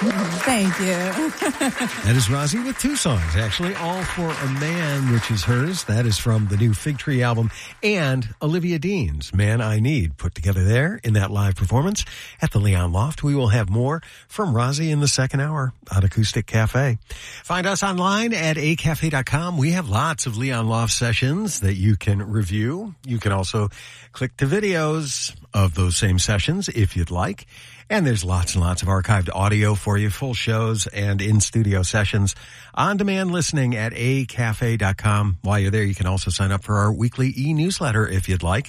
Thank you. That is Rosie with two songs, actually. All for a Man, which is hers. That is from the new Fig Tree album. And Olivia Dean's Man I Need, put together there in that live performance at the Leon Loft. We will have more from Rosie in the second hour on Acoustic Cafe. Find us online at acafe.com. We have lots of Leon Loft sessions that you can review. You can also click to videos of those same sessions if you'd like. And there's lots and lots of archived audio for you, full shows and in-studio sessions. On-demand listening at acafe.com. While you're there, you can also sign up for our weekly e-newsletter if you'd like,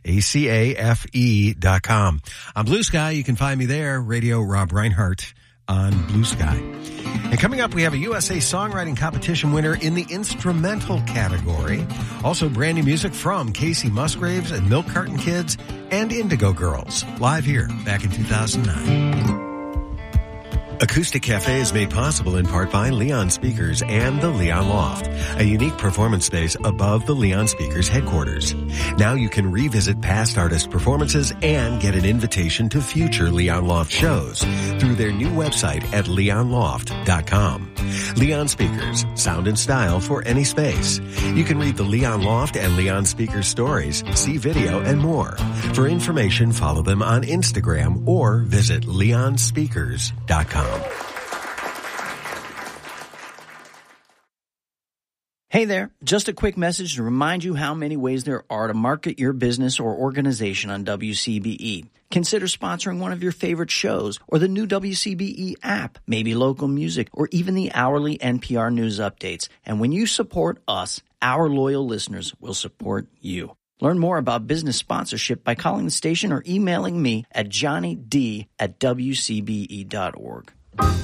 acafe.com. On Blue Sky, you can find me there, Radio Rob Reinhart on Blue Sky. And coming up, we have a USA Songwriting Competition winner in the instrumental category. Also, brand new music from Casey Musgraves and Milk Carton Kids and Indigo Girls, live here back in 2009. Acoustic Cafe is made possible in part by Leon Speakers and the Leon Loft, a unique performance space above the Leon Speakers headquarters. Now you can revisit past artist performances and get an invitation to future Leon Loft shows through their new website at leonloft.com. Leon Speakers, sound and style for any space. You can read the Leon Loft and Leon Speakers stories, see video, and more. For information, follow them on Instagram or visit leonspeakers.com. Hey there, just a quick message to remind you how many ways there are to market your business or organization on WCBE. Consider sponsoring one of your favorite shows or the new WCBE app, maybe local music, or even the hourly NPR news updates. And when you support us, our loyal listeners will support you. Learn more about business sponsorship by calling the station or emailing me at johnnyd@wcbe.org.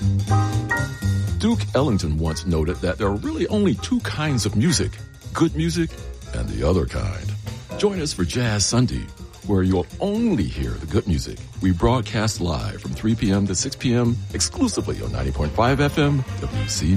Duke Ellington once noted that there are really only two kinds of music, good music and the other kind. Join us for Jazz Sunday, where you'll only hear the good music. We broadcast live from 3 p.m. to 6 p.m. exclusively on 90.5 FM WCB.